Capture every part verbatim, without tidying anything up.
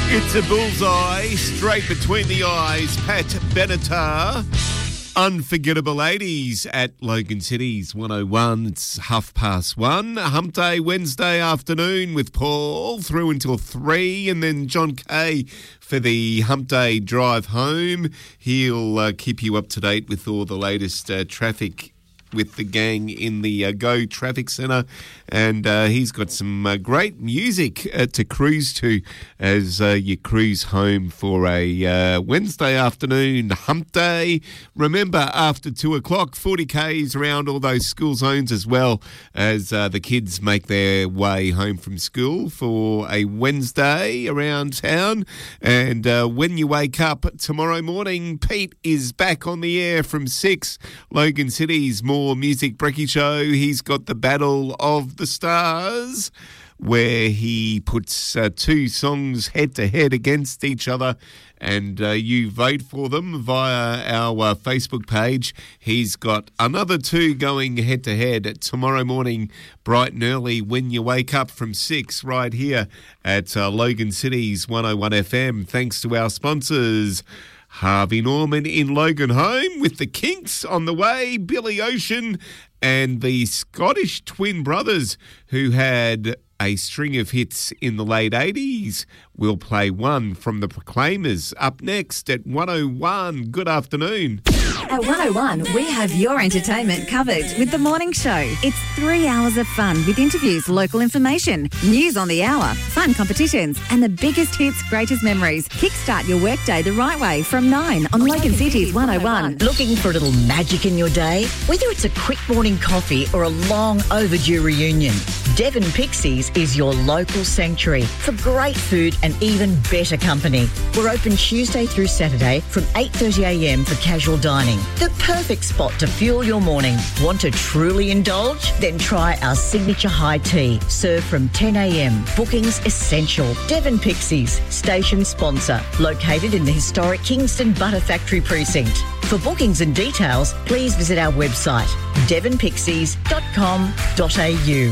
It's a bullseye, straight between the eyes. Pat Benatar, Unforgettable eighties at Logan City's one oh one. It's half past one. Hump Day Wednesday afternoon with Paul through until three, and then John Kay for the Hump Day drive home. He'll uh, keep you up to date with all the latest uh, traffic with the gang in the uh, Go Traffic Centre, and uh, he's got some uh, great music uh, to cruise to as uh, you cruise home for a uh, Wednesday afternoon hump day. Remember, after two o'clock, forty kays around all those school zones as well as uh, the kids make their way home from school for a Wednesday around town. And uh, when you wake up tomorrow morning, Pete is back on the air from six, Logan City's more Music Brekkie Show. He's got the Battle of the Stars, where he puts uh, two songs head-to-head against each other, and uh, you vote for them via our uh, Facebook page. He's got another two going head-to-head tomorrow morning, bright and early, when you wake up from six, right here at uh, Logan City's one oh one F M, thanks to our sponsors. Harvey Norman in Logan Home with the Kinks on the way, Billy Ocean and the Scottish twin brothers who had a string of hits in the late eighties. We'll play one from the Proclaimers up next at one oh one. Good afternoon. At one oh one, we have your entertainment covered with The Morning Show. It's three hours of fun with interviews, local information, news on the hour, fun competitions, and the biggest hits, greatest memories. Kickstart your workday the right way from nine on Logan City's one oh one. Looking for a little magic in your day? Whether it's a quick morning coffee or a long overdue reunion, Devon Pixies is your local sanctuary for great food and even better company. We're open Tuesday through Saturday from eight thirty a m for casual dining. The perfect spot to fuel your morning. Want to truly indulge? Then try our signature high tea, served from ten a m. Bookings essential. Devon Pixies, station sponsor, located in the historic Kingston Butter Factory precinct. For bookings and details, please visit our website, devon pixies dot com dot a u.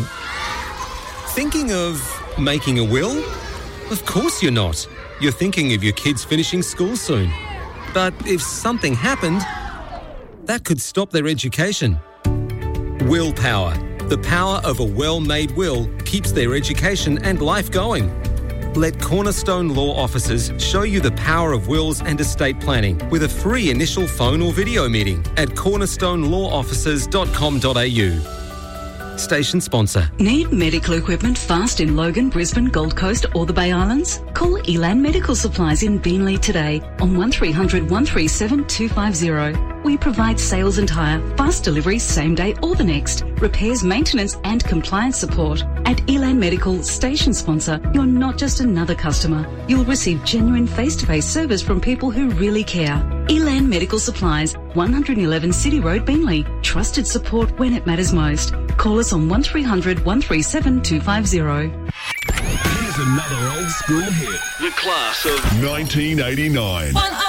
Thinking of making a will? Of course you're not. You're thinking of your kids finishing school soon. But if something happened, that could stop their education. Willpower. The power of a well-made will keeps their education and life going. Let Cornerstone Law Officers show you the power of wills and estate planning with a free initial phone or video meeting at cornerstone law officers dot com dot a u. Station sponsor. Need medical equipment fast in Logan, Brisbane, Gold Coast or the Bay Islands? Call Elan Medical Supplies in Beenleigh today on one three hundred, one three seven, two five zero. We provide sales and hire, fast delivery same day or the next, repairs, maintenance and compliance support. At Elan Medical, station sponsor, you're not just another customer. You'll receive genuine face-to-face service from people who really care. Elan Medical Supplies, one eleven City Road, Beenleigh. Trusted support when it matters most. Call us on one three hundred, one three seven, two five zero. Here's another old school hit. The class of nineteen eighty-nine.